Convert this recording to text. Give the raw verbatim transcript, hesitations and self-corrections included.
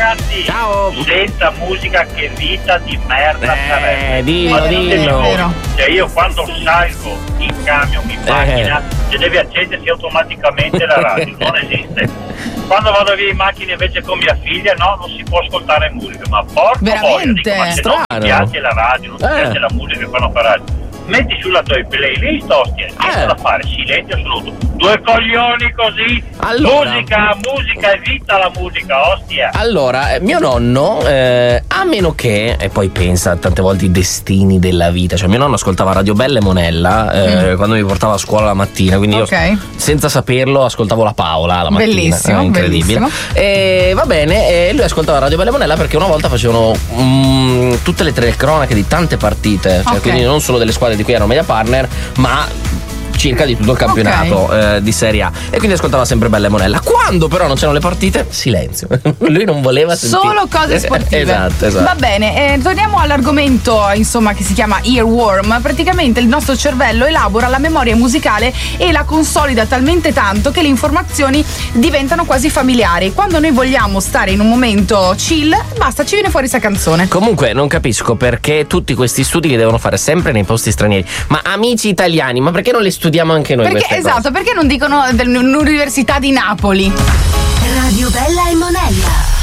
ragazzi. Ciao. Senza musica che vita di merda Eh, sarebbe. dillo, Ma ditemi dillo. voi, cioè io quando salgo in camion, in macchina, se deve accendersi automaticamente la radio, non esiste. Quando vado via in macchina invece con mia figlia, no, non si può ascoltare musica, ma porco boia, dico, ma se non ti piace la radio, non ti Eh. piace la musica che fanno per radio, metti sulla tua playlist, ostia, niente Eh. da fare, silenzio assoluto. Due coglioni così, Allora. musica, musica, evita la musica, ostia. Allora, eh, mio nonno, eh, a meno che, e poi pensa tante volte i destini della vita, cioè mio nonno ascoltava Radio Bella e Monella eh, Mm. quando mi portava a scuola la mattina, quindi Ok. io senza saperlo ascoltavo la Paola la mattina. Bellissimo, eh, incredibile. bellissimo. E va bene, e lui ascoltava Radio Bella e Monella perché una volta facevano mm, tutte le tre cronache di tante partite, cioè Ok. quindi non solo delle squadre di cui erano media partner, ma circa di tutto il campionato eh, di Serie A, e quindi ascoltava sempre Bella e Monella. Quando però non c'erano le partite, silenzio. Lui non voleva sentire Solo cose sportive. Esatto, esatto. Va bene, eh, torniamo all'argomento insomma che si chiama earworm. Praticamente il nostro cervello elabora la memoria musicale e la consolida talmente tanto che le informazioni diventano quasi familiari. Quando noi vogliamo stare in un momento chill, basta, ci viene fuori sta canzone. Comunque non capisco perché tutti questi studi li devono fare sempre nei posti stranieri. Ma amici italiani, ma perché non li studiamo anche noi Perché queste esatto, cose? perché non dicono dell'Università di Napoli? Radio Bella e Monella.